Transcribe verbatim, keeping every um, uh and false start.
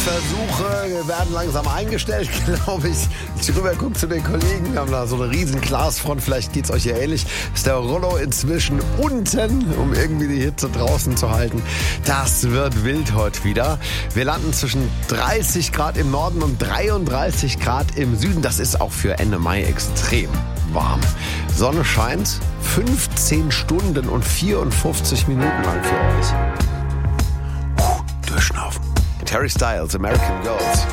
Versuche werden langsam eingestellt, glaube ich. Ich rüber gucke zu den Kollegen, wir haben da so eine riesen Glasfront, vielleicht geht's euch hier ähnlich. Ist der Rollo inzwischen unten, um irgendwie die Hitze draußen zu halten. Das wird wild heute wieder. Wir landen zwischen dreißig Grad im Norden und dreiunddreißig Grad im Süden. Das ist auch für Ende Mai extrem warm. Sonne scheint fünfzehn Stunden und vierundfünfzig Minuten lang für euch. Puh, durchschnaufen. Harry Styles, American Girls.